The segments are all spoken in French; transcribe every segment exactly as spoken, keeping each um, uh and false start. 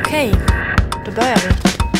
Okej, då börjar vi.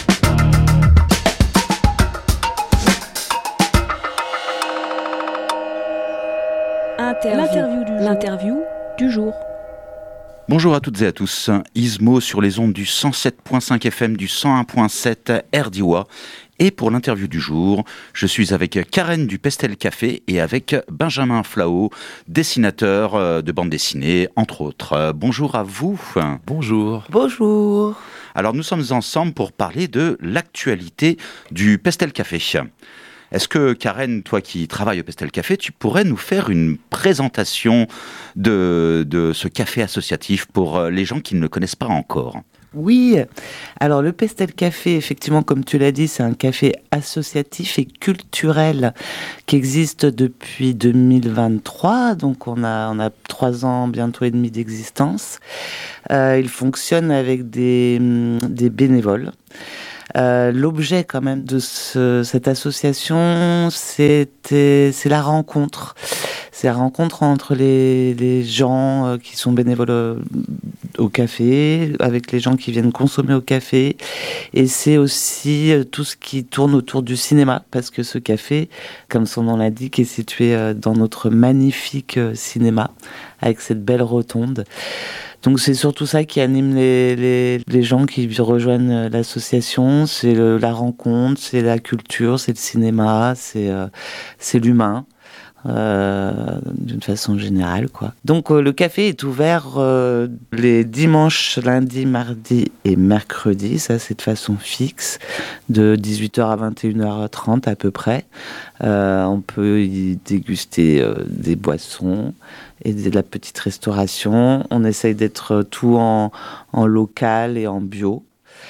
Interview. L'interview du jour. L'interview du jour. Bonjour à toutes et à tous. Ismo sur les ondes du cent sept virgule cinq F M, du cent un virgule sept R D I W A. Et pour l'interview du jour, je suis avec Karen du Pestel Café et avec Benjamin Flao, dessinateur de bande dessinée, entre autres. Bonjour à vous. Bonjour. Bonjour. Alors nous sommes ensemble pour parler de l'actualité du Pestel Café. Est-ce que, Karen, toi qui travailles au Pestel Café, tu pourrais nous faire une présentation de, de ce café associatif pour les gens qui ne le connaissent pas encore ? Oui, alors le Pestel Café, effectivement, comme tu l'as dit, c'est un café associatif et culturel qui existe depuis deux mille vingt-trois, donc on a, on a trois ans, bientôt et demi d'existence. Euh, il fonctionne avec des, des bénévoles. Euh, l'objet quand même de ce, cette association, c'était, c'est la rencontre. C'est la rencontre entre les, les gens euh, qui sont bénévoles au, au café, avec les gens qui viennent consommer au café. Et c'est aussi euh, tout ce qui tourne autour du cinéma, parce que ce café, comme son nom l'indique, est situé euh, dans notre magnifique euh, cinéma, avec cette belle rotonde. Donc c'est surtout ça qui anime les, les, les gens qui rejoignent l'association, c'est le, la rencontre, c'est la culture, c'est le cinéma, c'est, euh, c'est l'humain. Euh, d'une façon générale, quoi. Donc euh, le café est ouvert euh, les dimanches, lundis, mardis et mercredis, ça c'est de façon fixe, de dix-huit heures à vingt et une heures trente à peu près. Euh, on peut y déguster euh, des boissons et de la petite restauration. On essaye d'être tout en, en local et en bio.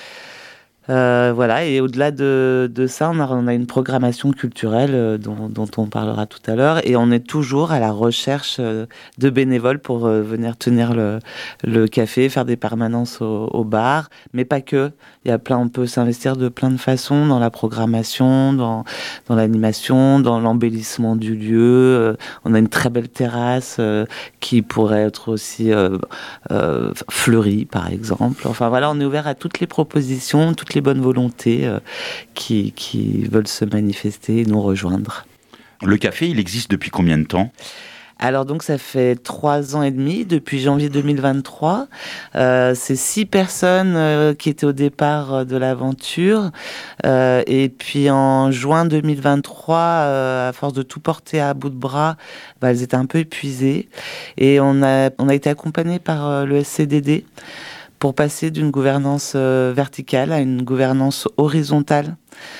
Euh, voilà, et au-delà de, de ça, on a, on a une programmation culturelle euh, dont, dont on parlera tout à l'heure, et on est toujours à la recherche euh, de bénévoles pour euh, venir tenir le, le café, faire des permanences au, au bar, mais pas que. Il y a plein, on peut s'investir de plein de façons dans la programmation, dans, dans l'animation, dans l'embellissement du lieu. Euh, on a une très belle terrasse euh, qui pourrait être aussi euh, euh, fleurie, par exemple. Enfin voilà, on est ouvert à toutes les propositions, toutes les les bonnes volontés euh, qui, qui veulent se manifester et nous rejoindre. Le café, il existe depuis combien de temps ? Alors donc ça fait trois ans et demi, depuis janvier deux mille vingt-trois. Euh, c'est six personnes euh, qui étaient au départ euh, de l'aventure. Euh, et puis en juin deux mille vingt-trois, euh, à force de tout porter à bout de bras, bah, elles étaient un peu épuisées. Et on a, on a été accompagnés par euh, le S C D D pour passer d'une gouvernance euh, verticale à une gouvernance horizontale.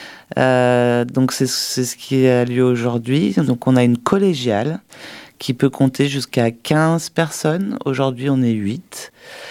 Euh, donc c'est, c'est ce qui a lieu aujourd'hui. Donc on a une collégiale qui peut compter jusqu'à quinze personnes. Aujourd'hui on est huit.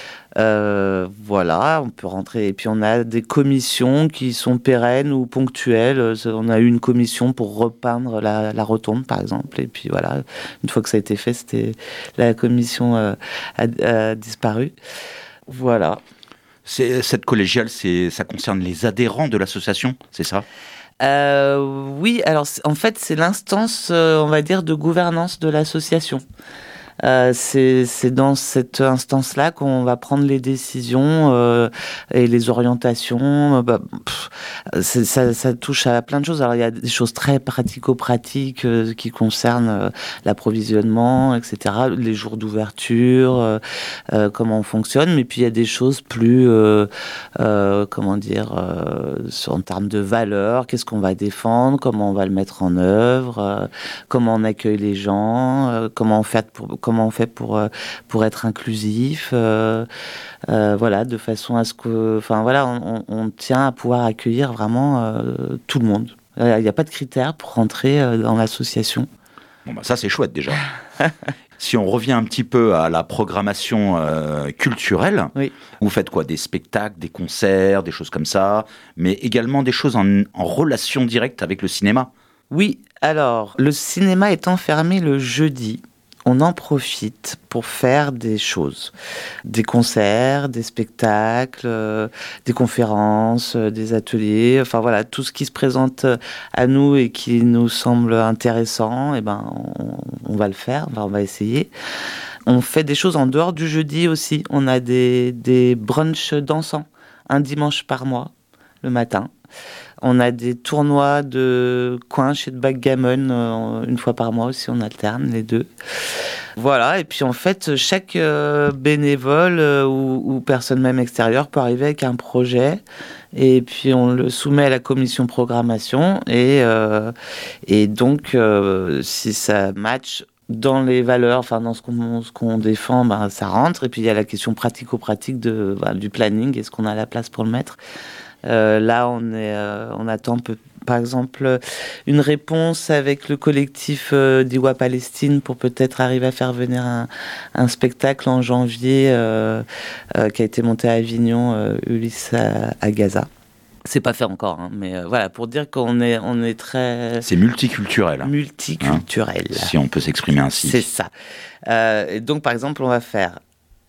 Euh, voilà, on peut rentrer. Et puis on a des commissions qui sont pérennes ou ponctuelles. On a eu une commission pour repeindre la, la rotonde, par exemple. Et puis voilà, une fois que ça a été fait, c'était la commission euh, a, a disparu. Voilà. C'est, cette collégiale, c'est, ça concerne les adhérents de l'association, c'est ça ? euh, Oui, alors en fait, c'est l'instance, euh, on va dire, de gouvernance de l'association. Euh, c'est, c'est dans cette instance-là qu'on va prendre les décisions euh, et les orientations. Bah, pff, c'est, ça, ça touche à plein de choses. Alors il y a des choses très pratico-pratiques euh, qui concernent euh, l'approvisionnement, et cetera. Les jours d'ouverture, euh, euh, comment on fonctionne. Mais puis il y a des choses plus, euh, euh, comment dire, euh, en termes de valeurs. Qu'est-ce qu'on va défendre ? Comment on va le mettre en œuvre ? euh, Comment on accueille les gens ? euh, Comment on fait pour comment on fait pour pour être inclusif, euh, euh, voilà, de façon à ce que, enfin voilà, on, on tient à pouvoir accueillir vraiment euh, tout le monde. Il n'y a pas de critères pour rentrer euh, dans l'association. Bon bah ça c'est chouette déjà. Si on revient un petit peu à la programmation euh, culturelle, oui. Vous faites quoi ? Des spectacles, des concerts, des choses comme ça, mais également des choses en, en relation directe avec le cinéma. Oui, alors le cinéma étant fermé le jeudi, on en profite pour faire des choses, des concerts, des spectacles, euh, des conférences, euh, des ateliers, enfin voilà, tout ce qui se présente à nous et qui nous semble intéressant, eh ben, on, on va le faire, on va essayer. On fait des choses en dehors du jeudi aussi, on a des, des brunchs dansants. un dimanche par mois, le matin. On a des tournois de quinche et de backgammon euh, une fois par mois aussi, on alterne les deux. Voilà, et puis en fait, chaque euh, bénévole euh, ou, ou personne même extérieure peut arriver avec un projet, et puis on le soumet à la commission programmation, et, euh, et donc euh, si ça match dans les valeurs, enfin dans ce qu'on, ce qu'on défend, ben, ça rentre. Et puis il y a la question pratico-pratique de, ben, du planning, est-ce qu'on a la place pour le mettre ? Euh, là, on, est, euh, on attend peu, par exemple une réponse avec le collectif euh, d'Iwa Palestine pour peut-être arriver à faire venir un, un spectacle en janvier euh, euh, qui a été monté à Avignon, euh, Ulysse à, à Gaza. C'est pas fait encore, hein, mais euh, voilà, pour dire qu'on est, on est très... C'est multiculturel. Multiculturel. Hein, si on peut s'exprimer ainsi. C'est ça. Euh, et donc, par exemple, on va faire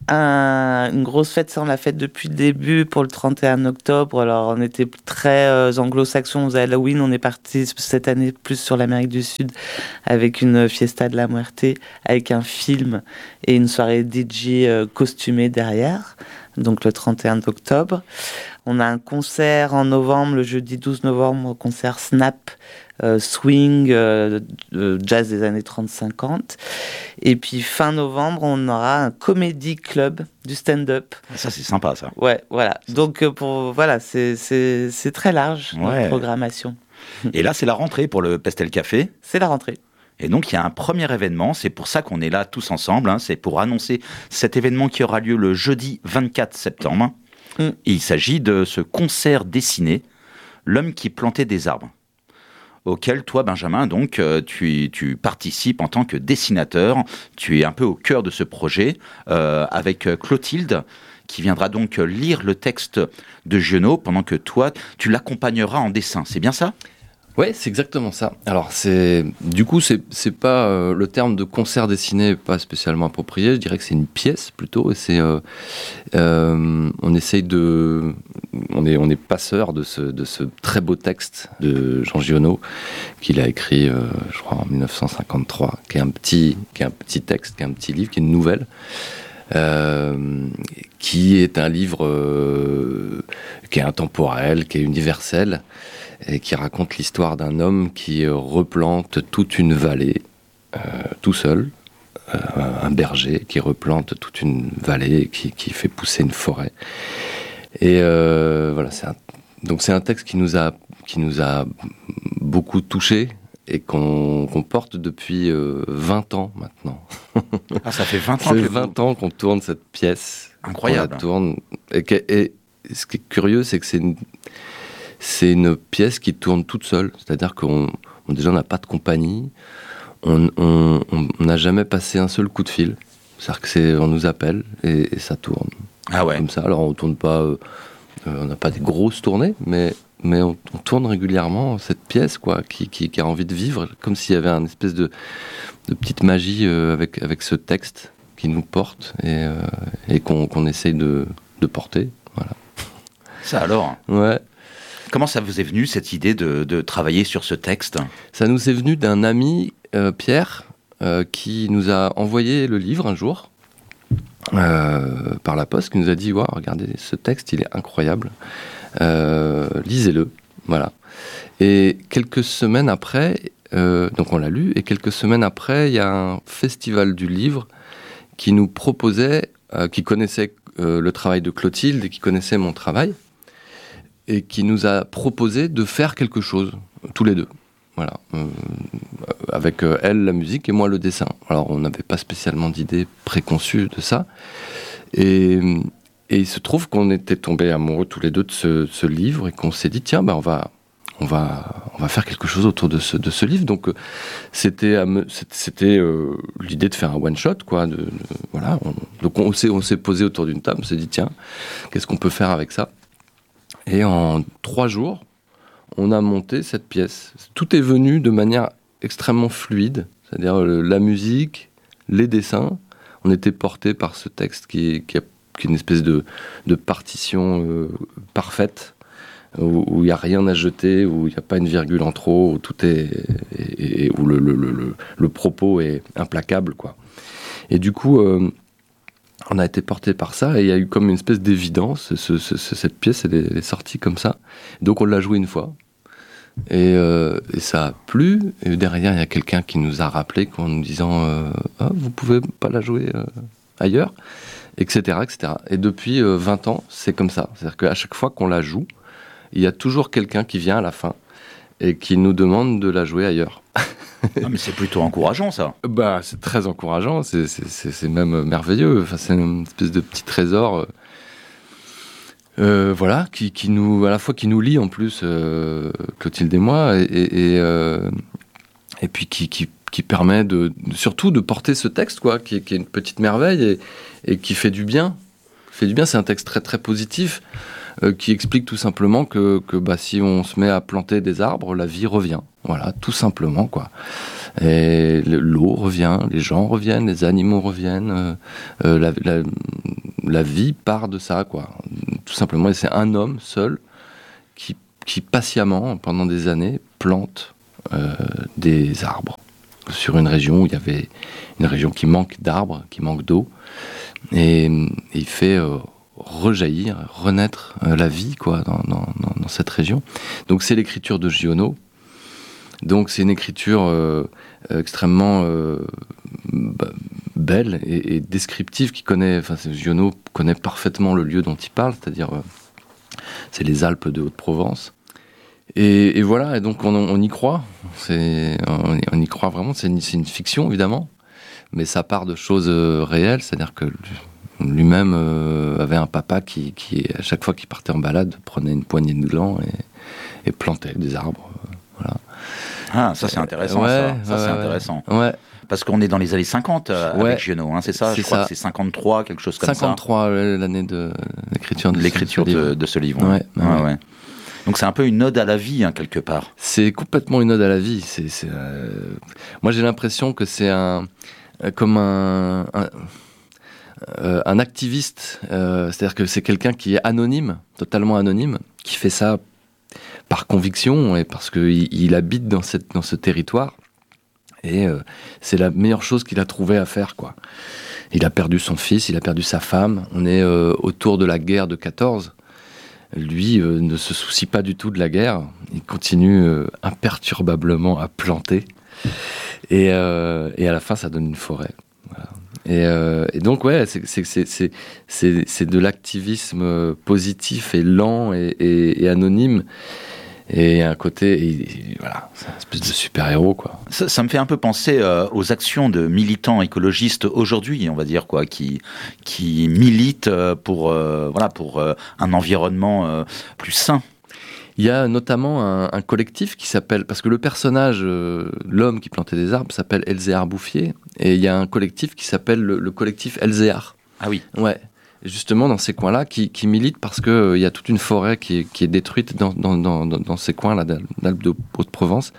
un, une grosse fête, ça on l'a faite depuis le début pour le trente et un octobre. Alors on était très euh, anglo-saxons aux Halloween, on est parti cette année plus sur l'Amérique du Sud avec une fiesta de la Muerte, avec un film et une soirée D J euh, costumée derrière, donc le trente et un octobre. On a un concert en novembre, le jeudi douze novembre, concert Snap, euh, swing, euh, euh, jazz des années trente cinquante. Et puis fin novembre, on aura un comedy club du stand-up. Ça, c'est sympa, ça. Ouais, voilà. Donc, euh, pour, voilà, c'est, c'est, c'est très large, ouais. notre programmation. Et là, c'est la rentrée pour le Pestel Café. C'est la rentrée. Et donc, il y a un premier événement, c'est pour ça qu'on est là tous ensemble, hein, c'est pour annoncer cet événement qui aura lieu le jeudi vingt-quatre septembre. Mm. Il s'agit de ce concert dessiné, L'homme qui plantait des arbres, auquel toi, Benjamin, donc, tu, tu participes en tant que dessinateur. Tu es un peu au cœur de ce projet, euh, avec Clotilde, qui viendra donc lire le texte de Giono, pendant que toi, tu l'accompagneras en dessin. C'est bien ça ? Ouais, c'est exactement ça. Alors, c'est du coup, c'est c'est pas euh, le terme de concert dessiné, pas spécialement approprié. Je dirais que c'est une pièce plutôt. Et c'est, euh, euh, on essaye de, on est on est passeur de ce de ce très beau texte de Jean Giono qu'il a écrit, euh, je crois, en dix-neuf cent cinquante-trois, qui est un petit, qui est un petit texte, qui est un petit livre, qui est une nouvelle. Euh, qui est un livre euh, qui est intemporel, qui est universel, et qui raconte l'histoire d'un homme qui replante toute une vallée, euh, tout seul, euh, un berger qui replante toute une vallée, et qui, qui fait pousser une forêt. Et euh, voilà, c'est un, donc c'est un texte qui nous a, qui nous a beaucoup touchés, et qu'on, qu'on porte depuis euh, vingt ans maintenant. Ah, ça fait vingt ans Ça fait que vingt ans qu'on tourne cette pièce. Incroyable. On la tourne. Et, que, et ce qui est curieux, c'est que c'est une, c'est une pièce qui tourne toute seule. C'est-à-dire qu'on on, déjà, on n'a pas de compagnie. On n'a jamais passé un seul coup de fil. C'est-à-dire que c'est, on nous appelle et, et ça tourne. Ah ouais. Comme ça. Alors, on tourne pas... Euh, on n'a pas des grosses tournées, mais... mais on, on tourne régulièrement cette pièce, quoi, qui, qui, qui a envie de vivre, comme s'il y avait une espèce de, de petite magie euh, avec, avec ce texte qui nous porte et, euh, et qu'on, qu'on essaye de, de porter. Voilà. Ça alors ? Ouais. Comment ça vous est venu, cette idée de, de travailler sur ce texte ? Ça nous est venu d'un ami, euh, Pierre, euh, qui nous a envoyé le livre un jour, euh, par la poste, qui nous a dit « Waouh, regardez, ce texte, il est incroyable. Euh, lisez-le ». Voilà. Et quelques semaines après, euh, donc on l'a lu, et quelques semaines après, il y a un festival du livre qui nous proposait, euh, qui connaissait euh, le travail de Clotilde et qui connaissait mon travail, et qui nous a proposé de faire quelque chose, tous les deux. Voilà. Euh, avec euh, elle, la musique, et moi, le dessin. Alors, on n'avait pas spécialement d'idée préconçue de ça. Et, et il se trouve qu'on était tombés amoureux tous les deux de ce, ce livre, et qu'on s'est dit, tiens, bah, on va... On va, on va faire quelque chose autour de ce, de ce livre. Donc, euh, c'était, c'était euh, l'idée de faire un one-shot, quoi. De, de, voilà. On, donc, on s'est, on s'est posé autour d'une table, on s'est dit, tiens, qu'est-ce qu'on peut faire avec ça ? Et en trois jours, on a monté cette pièce. Tout est venu de manière extrêmement fluide, c'est-à-dire le, la musique, les dessins. On était portés par ce texte qui, qui, a, qui est une espèce de, de partition euh, parfaite, où il n'y a rien à jeter, où il n'y a pas une virgule en trop, où tout est, et, et où le, le, le, le propos est implacable, quoi. Et du coup, euh, on a été porté par ça et il y a eu comme une espèce d'évidence. Ce, ce, cette pièce, elle est, elle est sortie comme ça. Donc on l'a jouée une fois. Et, euh, et ça a plu. Et derrière, il y a quelqu'un qui nous a rappelé en nous disant euh, ah, vous pouvez pas la jouer euh, ailleurs, et cetera, et cetera. Et depuis euh, vingt ans, c'est comme ça. C'est-à-dire qu'à chaque fois qu'on la joue, il y a toujours quelqu'un qui vient à la fin et qui nous demande de la jouer ailleurs. Ah, mais c'est plutôt encourageant, ça. Bah, c'est très encourageant, c'est, c'est, c'est, c'est même merveilleux. Enfin, c'est une espèce de petit trésor, euh, euh, voilà, qui, qui nous, à la fois qui nous lie en plus, euh, Clotilde et moi, et, et, et, euh, et puis qui, qui, qui permet de, surtout de porter ce texte, quoi, qui, qui est une petite merveille et, et qui fait du bien. Fait du bien, c'est un texte très très positif. Euh, qui explique tout simplement que, que bah, si on se met à planter des arbres, la vie revient. Voilà, tout simplement, quoi. Et l'eau revient, les gens reviennent, les animaux reviennent, euh, euh, la, la, la vie part de ça, quoi. Tout simplement, et c'est un homme seul qui, qui patiemment, pendant des années, plante euh, des arbres sur une région où il y avait une région qui manque d'arbres, qui manque d'eau, et, et il fait... Euh, rejaillir, renaître euh, la vie, quoi, dans, dans, dans cette région. Donc c'est l'écriture de Giono. Donc c'est une écriture euh, extrêmement euh, bah, belle et, et descriptive, qui connaît, enfin Giono connaît parfaitement le lieu dont il parle, c'est-à-dire euh, c'est les Alpes de Haute-Provence. Et, et voilà, et donc on, on y croit. C'est, on, on y croit vraiment. C'est une, c'est une fiction évidemment, mais ça part de choses euh, réelles, c'est-à-dire que lui-même euh, avait un papa qui, qui, à chaque fois qu'il partait en balade, prenait une poignée de glands et, et plantait des arbres. Euh, voilà. Ah, ça c'est intéressant, ouais, ça, ça ouais, c'est ouais. intéressant. Ouais. Parce qu'on est dans les années cinquante euh, ouais. avec Giono, hein, c'est ça. C'est Je crois ça. que c'est cinquante-trois, quelque chose comme cinquante-trois, ça. cinquante-trois, l'année de l'écriture de l'écriture ce livre. de, de ce livre. Ouais, ouais. ouais. Ouais, ouais. Donc c'est un peu une ode à la vie, hein, quelque part. C'est complètement une ode à la vie. C'est, c'est, euh... Moi j'ai l'impression que c'est un, comme un, un... Euh, un activiste, euh, c'est-à-dire que c'est quelqu'un qui est anonyme, totalement anonyme, qui fait ça par conviction et parce qu'il il habite dans, cette, dans ce territoire. Et euh, c'est la meilleure chose qu'il a trouvé à faire, quoi. Il a perdu son fils, il a perdu sa femme. On est euh, autour de la guerre de quatorze. Lui euh, ne se soucie pas du tout de la guerre. Il continue euh, imperturbablement à planter. Et, euh, et à la fin, ça donne une forêt. Voilà. Et, euh, et donc, ouais, c'est, c'est, c'est, c'est, c'est, c'est de l'activisme positif et lent et, et, et anonyme. Et un côté, et, et, voilà, c'est une espèce de super-héros, quoi. Ça, ça me fait un peu penser euh, aux actions de militants écologistes aujourd'hui, on va dire, quoi, qui, qui militent pour, euh, voilà, pour euh, un environnement euh, plus sain. Il y a notamment un, un collectif qui s'appelle, parce que le personnage, euh, l'homme qui plantait des arbres, s'appelle Elzéar Bouffier, et il y a un collectif qui s'appelle le, le collectif Elzéar. Ah oui. Ouais. Justement dans ces coins-là, qui, qui militent parce qu'il euh, y a toute une forêt qui est, qui est détruite dans, dans, dans, dans ces coins-là d'Alpes de Haute-Provence,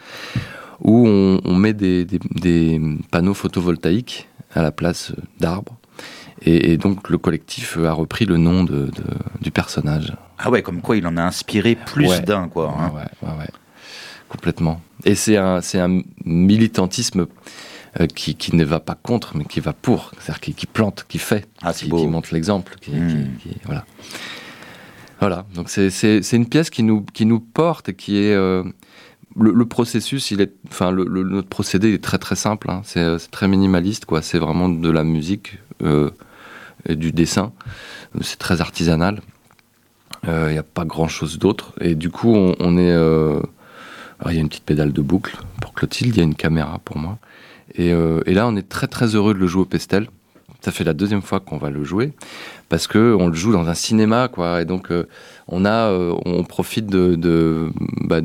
où on, on met des, des, des panneaux photovoltaïques à la place d'arbres. Et, et donc le collectif a repris le nom de, de, du personnage. Ah ouais, comme quoi il en a inspiré plus ouais. d'un, quoi. Hein. Ouais, ouais, ouais, complètement. Et c'est un, c'est un militantisme euh, qui, qui ne va pas contre, mais qui va pour. C'est-à-dire qui, qui plante, qui fait, ah, c'est qui, beau. qui montre l'exemple. Qui, mmh. qui, qui, voilà. Voilà, donc c'est, c'est, c'est une pièce qui nous, qui nous porte et qui est... Euh, le, le processus, il est, enfin, le, le, notre procédé est très très simple. Hein. C'est, c'est très minimaliste, quoi. C'est vraiment de la musique euh, et du dessin. C'est très artisanal. Il euh, n'y a pas grand-chose d'autre. Et du coup, on, on est... Euh... Alors, il y a une petite pédale de boucle pour Clotilde, il y a une caméra pour moi. Et, euh, et là, on est très très heureux de le jouer au Pestel. Ça fait la deuxième fois qu'on va le jouer, parce qu'on le joue dans un cinéma, quoi. Et donc, euh, on, a, euh, on profite de, de, bah,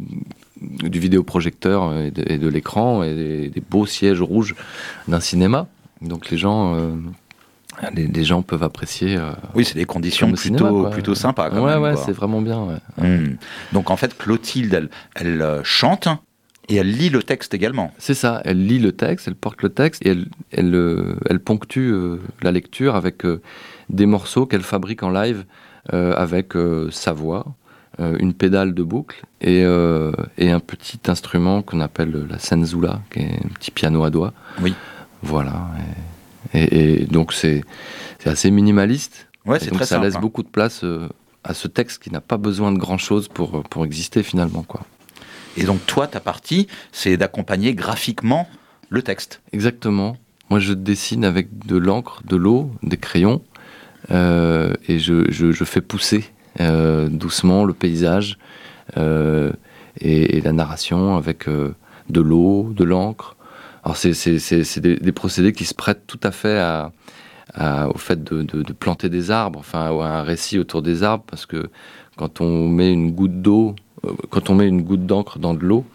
du vidéoprojecteur et de, et de l'écran et des, des beaux sièges rouges d'un cinéma. Donc, les gens... Euh, Les, les gens peuvent apprécier. Euh, oui, c'est des conditions plutôt, cinéma, plutôt sympas. Quand ouais, même, ouais, quoi. c'est vraiment bien. Ouais. Mmh. Donc en fait, Clotilde, elle, elle euh, chante et elle lit le texte également. C'est ça. Elle lit le texte, elle porte le texte et elle, elle, euh, elle ponctue euh, la lecture avec euh, des morceaux qu'elle fabrique en live euh, avec euh, sa voix, euh, une pédale de boucle et, euh, et un petit instrument qu'on appelle la senzula, qui est un petit piano à doigts. Oui. Voilà. Et, Et, et donc c'est, c'est assez minimaliste. Ouais, c'est et donc très ça simple, laisse hein. beaucoup de place euh, à ce texte qui n'a pas besoin de grand-chose pour, pour exister finalement, quoi. Et donc toi, ta partie, c'est d'accompagner graphiquement le texte. Exactement. Moi, je dessine avec de l'encre, de l'eau, des crayons, euh, et je, je, je fais pousser euh, doucement le paysage euh, et, et la narration avec euh, de l'eau, de l'encre. Alors, c'est, c'est, c'est, c'est des, des procédés qui se prêtent tout à fait à, à, au fait de, de, de planter des arbres, enfin, à un récit autour des arbres, parce que quand on met une goutte d'eau, euh, quand on met une goutte d'encre dans de l'eau,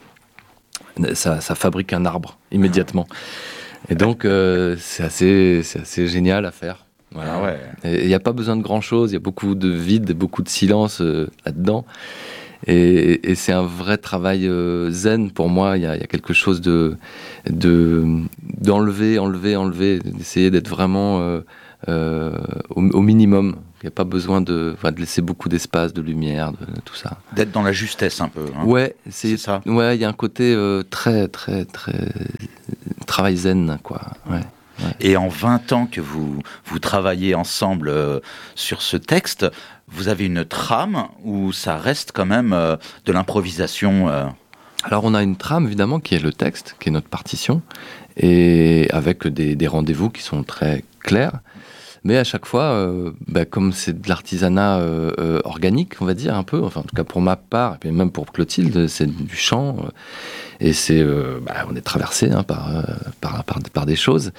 ça, ça fabrique un arbre immédiatement. Et donc, euh, c'est, assez, c'est assez génial à faire. Voilà. Ah ouais. Il n'y a pas besoin de grand-chose, il y a beaucoup de vide, beaucoup de silence euh, là-dedans. Et, et c'est un vrai travail euh, zen pour moi. Il y a, il y a quelque chose de, de, d'enlever, enlever, enlever, d'essayer d'être vraiment euh, euh, au, au minimum. Il n'y a pas besoin de, enfin, de laisser beaucoup d'espace, de lumière, de, de tout ça. D'être dans la justesse un peu. Hein. Ouais, c'est, c'est ça. Ouais, il y a un côté euh, très, très, très travail zen, quoi. Ouais. Ouais. Et en vingt ans que vous, vous travaillez ensemble euh, sur ce texte, vous avez une trame où ça reste quand même euh, de l'improvisation euh... Alors on a une trame évidemment qui est le texte, qui est notre partition, et avec des, des rendez-vous qui sont très clairs. Mais à chaque fois, euh, bah, comme c'est de l'artisanat euh, euh, organique, on va dire un peu, enfin en tout cas pour ma part, et puis même pour Clotilde, c'est du chant, euh, et c'est, euh, bah, on est traversé hein, par, euh, par, par, par des choses,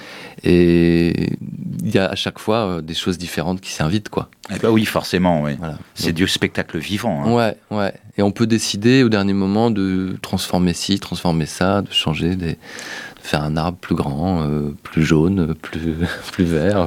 et il y a à chaque fois euh, des choses différentes qui s'invitent, quoi. Eh ben oui, forcément, oui. Voilà. C'est Donc, du spectacle vivant. Hein. Ouais, ouais. Et on peut décider au dernier moment de transformer ci, transformer ça, de changer des... faire un arbre plus grand, euh, plus jaune, plus, plus vert.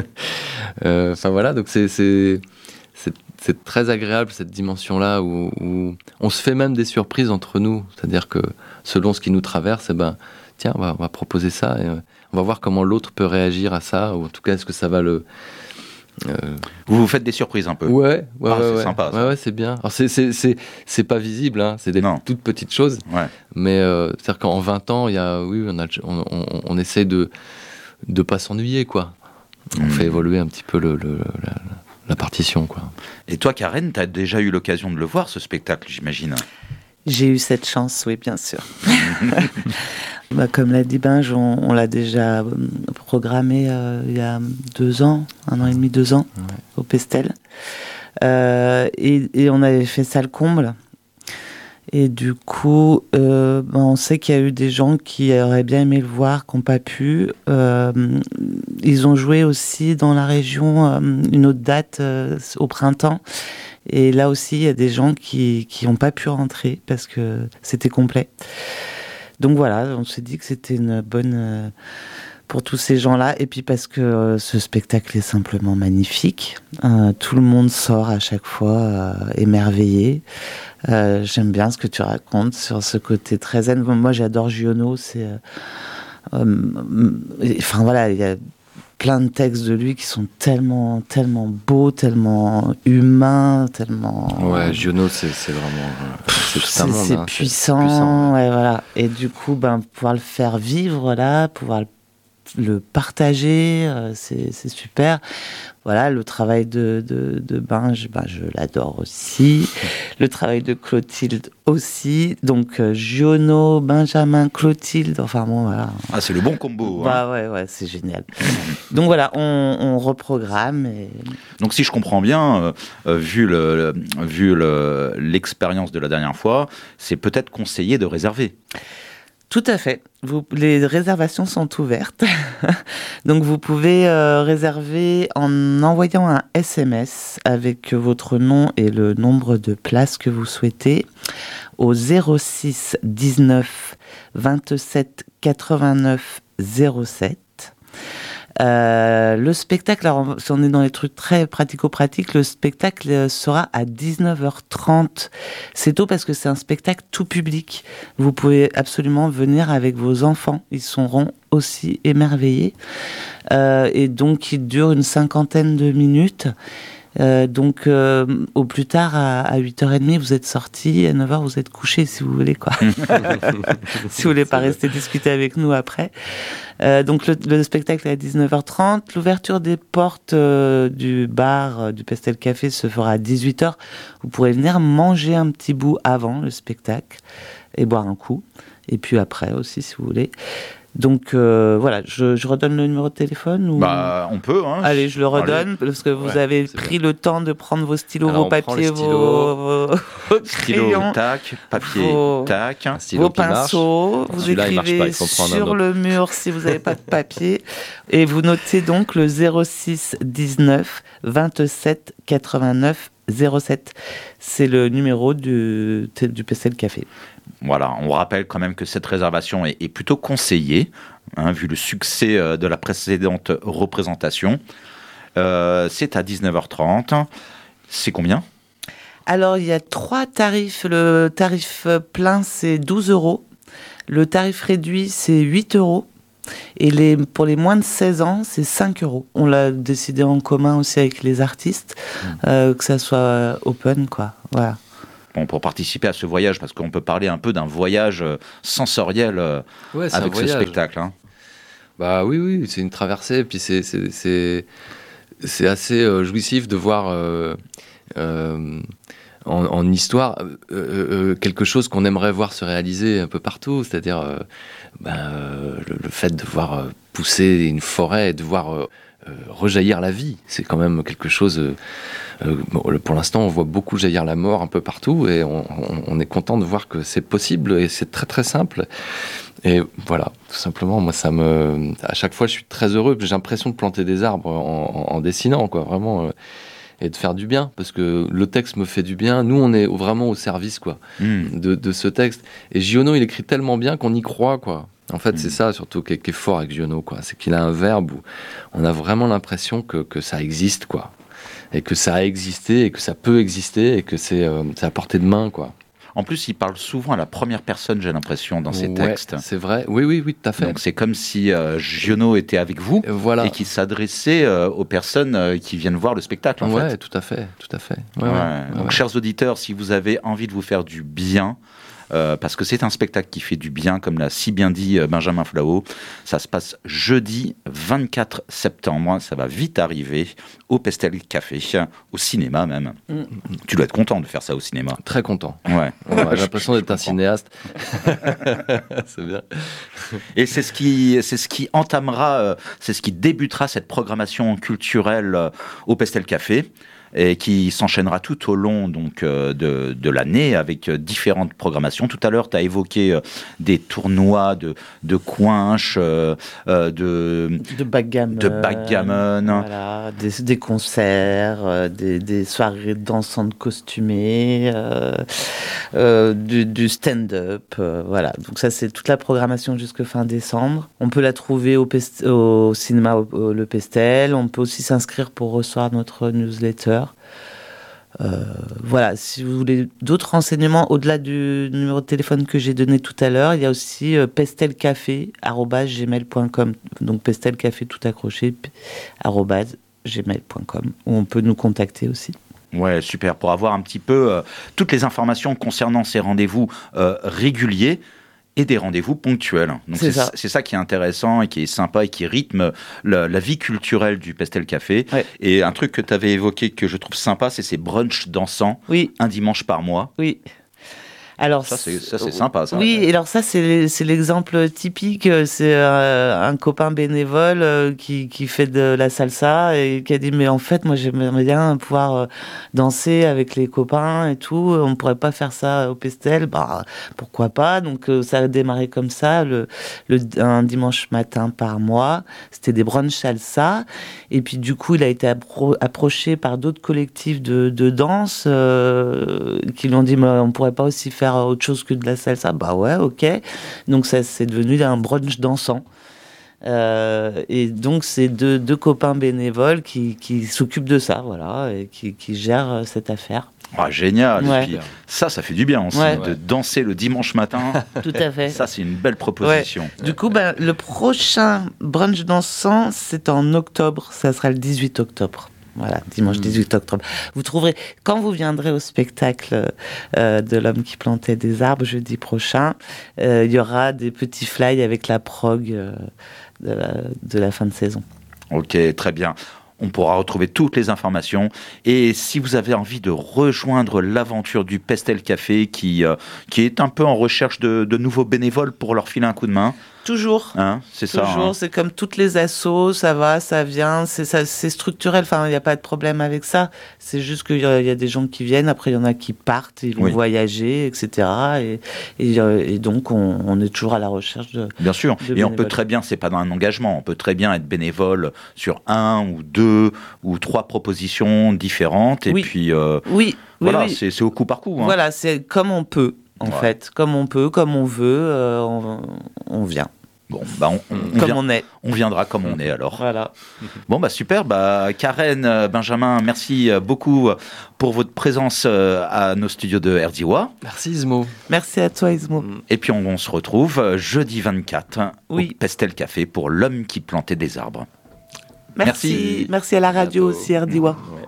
euh, enfin voilà, donc c'est, c'est, c'est, c'est très agréable cette dimension-là où, où on se fait même des surprises entre nous. C'est-à-dire que selon ce qui nous traverse, eh ben, tiens, on va, on va proposer ça et euh, on va voir comment l'autre peut réagir à ça, ou en tout cas, est-ce que ça va le... Euh... Vous vous faites des surprises un peu. Ouais, ouais, ah, ouais, c'est ouais. sympa. Ça. Ouais, ouais, c'est bien. Alors c'est, c'est, c'est, c'est pas visible, hein. C'est des non. toutes petites choses. Ouais. Mais euh, c'est-à-dire qu'en vingt ans, il y a, oui, on, a, on, on, on essaie de de pas s'ennuyer, quoi. On mmh. fait évoluer un petit peu le, le, la, la partition, quoi. Et toi, Karen, tu as déjà eu l'occasion de le voir, ce spectacle, j'imagine. J'ai eu cette chance, oui, bien sûr. Bah, comme l'a dit Binge, on, on l'a déjà programmé euh, il y a deux ans, un an et demi, deux ans, ouais. au Pestel. Euh, et, et on avait fait ça le comble. Et du coup, euh, bah, on sait qu'il y a eu des gens qui auraient bien aimé le voir, qui n'ont pas pu. Euh, ils ont joué aussi dans la région euh, une autre date euh, au printemps. Et là aussi, il y a des gens qui qui n'ont pas pu rentrer parce que c'était complet. Donc voilà, on s'est dit que c'était une bonne euh, pour tous ces gens-là. Et puis parce que euh, ce spectacle est simplement magnifique. Euh, tout le monde sort à chaque fois euh, émerveillé. Euh, j'aime bien ce que tu racontes sur ce côté très zen. Moi, j'adore Giono. C'est, euh, euh, enfin voilà, il y a plein de textes de lui qui sont tellement, tellement beaux, tellement humains, tellement... Ouais, Giono, c'est, c'est vraiment... C'est, c'est, un monde, c'est hein, puissant, c'est puissant. Ouais, voilà. Et du coup, ben, pouvoir le faire vivre, là, pouvoir le, le partager, euh, c'est, c'est super. Voilà, le travail de, de, de Binge, ben, je l'adore aussi. Le travail de Clotilde aussi. Donc, euh, Giono, Benjamin, Clotilde, enfin bon, voilà. Ah, c'est le bon combo. Bah hein. ouais, ouais, c'est génial. Donc voilà, on, on reprogramme. Et... Donc si je comprends bien, euh, vu, le, le, vu le, l'expérience de la dernière fois, c'est peut-être conseillé de réserver. Tout à fait. Vous, les réservations sont ouvertes. Donc vous pouvez euh, réserver en envoyant un S M S avec votre nom et le nombre de places que vous souhaitez au zéro six dix-neuf vingt-sept quatre-vingt-neuf zéro sept. Euh, le spectacle, alors si on est dans les trucs très pratico-pratiques, le spectacle sera à dix-neuf heures trente. C'est tôt parce que c'est un spectacle tout public. Vous pouvez absolument venir avec vos enfants. Ils seront aussi émerveillés. Euh, et donc, il dure une cinquantaine de minutes. Euh, donc, euh, au plus tard, à, à huit heures trente, vous êtes sortis, à neuf heures, vous êtes couchés, si vous voulez, quoi. Si vous voulez pas rester discuter avec nous après. Euh, donc, le, le spectacle est à dix-neuf heures trente. L'ouverture des portes euh, du bar, euh, du Pestel Café, se fera à dix-huit heures. Vous pourrez venir manger un petit bout avant le spectacle et boire un coup. Et puis après aussi, si vous voulez. Donc euh, voilà, je, je redonne le numéro de téléphone ou... Bah, on peut. Hein. Allez, je le redonne, Allez. parce que vous Ouais, avez pris bien. le temps de prendre vos stylos, Alors, vos on prend papiers, les stylos, vos, vos, vos Stylo, crayons, tac, papier, vos- tac. Un stylo vos qui marche. pinceaux. Vous Celui-là, il marche écrivez pas, il faut prendre un sur autre. le mur si vous n'avez pas de papier. Et vous notez donc le zéro six dix-neuf vingt-sept quatre-vingt-neuf zéro sept. C'est le numéro du, du Pestel Café. Voilà, on rappelle quand même que cette réservation est, est plutôt conseillée, hein, vu le succès euh, de la précédente représentation. Euh, c'est à dix-neuf heures trente. C'est combien ? Alors, il y a trois tarifs. Le tarif plein, c'est douze euros. Le tarif réduit, c'est huit euros. Et les, pour les moins de seize ans, c'est cinq euros. On l'a décidé en commun aussi avec les artistes, euh, que ça soit open, quoi. Voilà. Bon, pour participer à ce voyage, parce qu'on peut parler un peu d'un voyage euh, sensoriel euh, Ouais, c'est un avec ce voyage. spectacle. Hein. Bah oui, oui, c'est une traversée, puis c'est, c'est, c'est, c'est assez euh, jouissif de voir euh, euh, en, en histoire euh, euh, quelque chose qu'on aimerait voir se réaliser un peu partout, c'est-à-dire euh, ben, euh, le, le fait de voir euh, pousser une forêt et de voir euh, euh, rejaillir la vie. C'est quand même quelque chose... Euh, euh, bon, pour l'instant, on voit beaucoup jaillir la mort un peu partout et on, on, on est content de voir que c'est possible et c'est très très simple. Et voilà, tout simplement, moi, ça me... À chaque fois, je suis très heureux. J'ai l'impression de planter des arbres en, en, en dessinant, quoi, vraiment, euh, et de faire du bien, parce que le texte me fait du bien. Nous, on est vraiment au service, quoi, Mmh. de, de ce texte. Et Giono, il écrit tellement bien qu'on y croit, quoi. En fait, Mmh. c'est ça, surtout, qui est, qui est fort avec Giono, quoi. C'est qu'il a un verbe où on a vraiment l'impression que, que ça existe, quoi. Et que ça a existé, et que ça peut exister, et que c'est, euh, c'est à portée de main, quoi. En plus, il parle souvent à la première personne, j'ai l'impression, dans ses Ouais, textes. c'est vrai. Oui, oui, oui, tout à fait. Donc c'est comme si euh, Giono était avec vous Et voilà. et qu'il s'adressait euh, aux personnes euh, qui viennent voir le spectacle, en ouais, fait. tout à fait, tout à fait. Ouais, Ouais. ouais, Donc, ouais. chers auditeurs, si vous avez envie de vous faire du bien, euh, parce que c'est un spectacle qui fait du bien, comme l'a si bien dit euh, Benjamin Flao, ça se passe jeudi vingt-quatre septembre, ça va vite arriver, au Pestel Café, au cinéma même. Mm. Tu dois être content de faire ça au cinéma. Très content. Ouais. Ouais, j'ai l'impression Je d'être un comprends. cinéaste. C'est bien. Et c'est ce qui, c'est ce qui entamera, euh, c'est ce qui débutera cette programmation culturelle euh, au Pestel Café et qui s'enchaînera tout au long donc euh, de, de l'année avec euh, différentes programmations. Tout à l'heure, tu as évoqué euh, des tournois de, de coinches, euh, euh, de... De backgammon. De backgammon. Voilà, des, des concerts, euh, des, des soirées dansantes costumées, euh, euh, du, du stand-up. Euh, voilà, donc ça, c'est toute la programmation jusqu'à fin décembre. On peut la trouver au, pest- au cinéma au, au- Le Pestel. On peut aussi s'inscrire pour recevoir notre newsletter. Euh, voilà, si vous voulez d'autres renseignements au-delà du numéro de téléphone que j'ai donné tout à l'heure, il y a aussi euh, pestelcafé arobase gmail point com, donc pestelcafé tout accroché p- arobase gmail point com, où on peut nous contacter aussi. Ouais, super. Pour avoir un petit peu euh, toutes les informations concernant ces rendez-vous euh, réguliers et des rendez-vous ponctuels. Donc C'est c'est, ça. c'est ça qui est intéressant et qui est sympa et qui rythme la, la vie culturelle du Pestel Café. Ouais. Et un truc que tu avais évoqué que je trouve sympa, c'est ces brunchs dansants, Oui, un dimanche par mois. oui. Alors, Ça, c'est, ça, c'est sympa, ça. Oui, et alors ça, c'est, c'est l'exemple typique. C'est euh, un copain bénévole euh, qui, qui fait de la salsa et qui a dit, mais en fait, moi, j'aimerais bien pouvoir euh, danser avec les copains et tout. On ne pourrait pas faire ça au Pestel. Bah, pourquoi pas? Donc, euh, ça a démarré comme ça, le, le, un dimanche matin par mois. C'était des brunchs salsa. Et puis, du coup, il a été appro- approché par d'autres collectifs de, de danse euh, qui lui ont dit, mais on ne pourrait pas aussi faire autre chose que de la salsa. Bah ouais, ok. Donc ça, c'est devenu un brunch dansant. Euh, et donc c'est deux, deux copains bénévoles qui, qui s'occupent de ça, voilà, et qui, qui gèrent cette affaire. Ah, génial. Ouais. Et puis, ça, ça fait du bien aussi, Ouais. de danser le dimanche matin. Tout à fait. Ça, c'est une belle proposition. Du coup, ben, le prochain brunch dansant, c'est en octobre. Ça sera le dix-huit octobre. Voilà, dimanche dix-huit octobre. Vous trouverez, quand vous viendrez au spectacle euh, de l'homme qui plantait des arbres jeudi prochain, euh, il y aura des petits flyers avec la prog euh, de, la, de la fin de saison. Ok, très bien. On pourra retrouver toutes les informations. Et si vous avez envie de rejoindre l'aventure du Pestel Café, qui, euh, qui est un peu en recherche de, de nouveaux bénévoles pour leur filer un coup de main. Toujours. Hein, c'est ça. Toujours. Hein. C'est comme toutes les assos, ça va, ça vient, c'est, ça, c'est structurel. Enfin, il n'y a pas de problème avec ça. C'est juste qu'il y a, il y a des gens qui viennent, après il y en a qui partent, ils vont oui. voyager, et cetera. Et, et, et donc, on, on est toujours à la recherche de. Bien sûr. De et bénévoles. On peut très bien, c'est pas dans un engagement, on peut très bien être bénévole sur un ou deux ou trois propositions différentes. Et oui. puis, euh, oui. voilà, oui, oui. C'est, c'est au coup par coup. Hein. Voilà, c'est comme on peut. En ouais. fait, comme on peut, comme on veut, euh, on, on vient. Bon, bah on, on, on comme vient, on est. On viendra comme on est alors. Voilà. Bon, bah super. Bah, Karen, Benjamin, merci beaucoup pour votre présence à nos studios de R D W A. Merci Ismo. Merci à toi Ismo. Et puis on, on se retrouve jeudi vingt-quatre oui. au Pestel Café pour l'homme qui plantait des arbres. Merci. Merci, merci à la radio aussi R D W A. Ouais.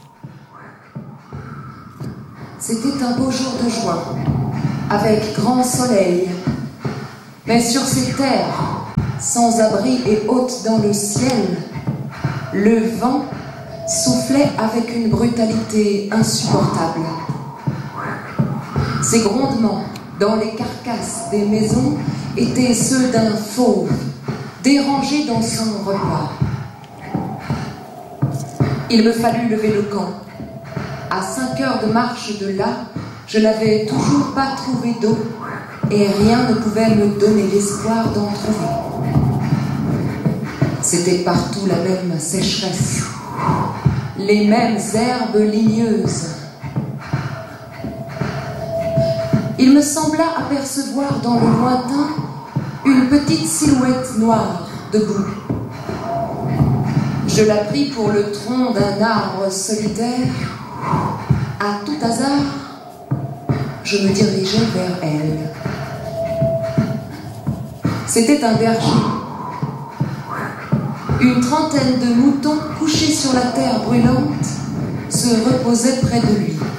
C'était un beau jour de juin, avec grand soleil. Mais sur ces terres, sans abri et hautes dans le ciel, le vent soufflait avec une brutalité insupportable. Ces grondements dans les carcasses des maisons étaient ceux d'un fauve, dérangé dans son repas. Il me fallut lever le camp. À cinq heures de marche de là, je n'avais toujours pas trouvé d'eau et rien ne pouvait me donner l'espoir d'en trouver. C'était partout la même sécheresse, les mêmes herbes ligneuses. Il me sembla apercevoir dans le lointain une petite silhouette noire debout. Je la pris pour le tronc d'un arbre solitaire. À tout hasard, je me dirigeai vers elle. C'était un berger. Une trentaine de moutons couchés sur la terre brûlante se reposaient près de lui.